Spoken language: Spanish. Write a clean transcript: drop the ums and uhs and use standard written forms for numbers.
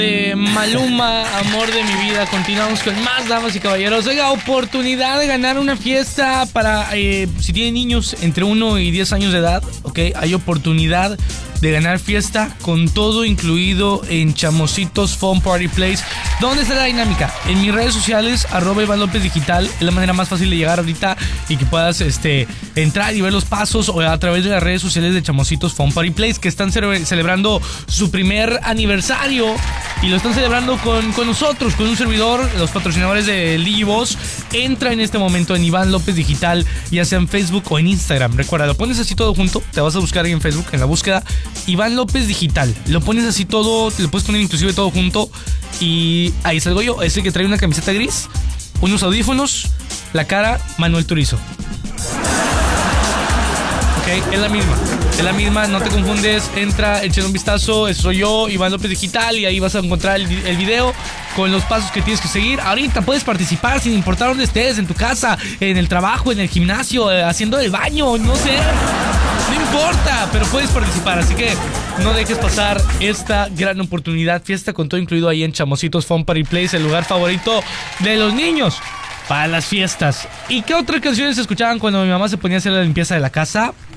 Maluma, amor de mi vida. Continuamos con más, damas y caballeros. Oiga, oportunidad de ganar una fiesta para si tienen niños entre 1 y 10 años de edad, ok, hay oportunidad de ganar fiesta con todo incluido en Chamositos Fun Party Place. ¿Dónde está la dinámica? En mis redes sociales, @Iván López Digital. Es la manera más fácil de llegar ahorita y que puedas entrar y ver los pasos, o a través de las redes sociales de Chamositos Fun Party Place, que están celebrando su primer aniversario y lo están celebrando con nosotros, con un servidor, los patrocinadores del Digiboss. Entra en este momento en Iván López Digital, ya sea en Facebook o en Instagram. Recuerda, lo pones así todo junto, te vas a buscar ahí en Facebook, en la búsqueda Iván López Digital. Lo pones así todo, te lo puedes poner inclusive todo junto y ahí salgo yo. Es el que trae una camiseta gris, unos audífonos, la cara Manuel Turizo. Ok, es la misma, no te confundes. Entra, échale un vistazo, eso soy yo, Iván López Digital, y ahí vas a encontrar el video con los pasos que tienes que seguir. Ahorita puedes participar sin importar dónde estés, en tu casa, en el trabajo, en el gimnasio, haciendo el baño, no sé, no importa, pero puedes participar, así que no dejes pasar esta gran oportunidad. Fiesta con todo incluido ahí en Chamositos Fun Party Place, el lugar favorito de los niños para las fiestas. ¿Y qué otras canciones se escuchaban cuando mi mamá se ponía a hacer la limpieza de la casa?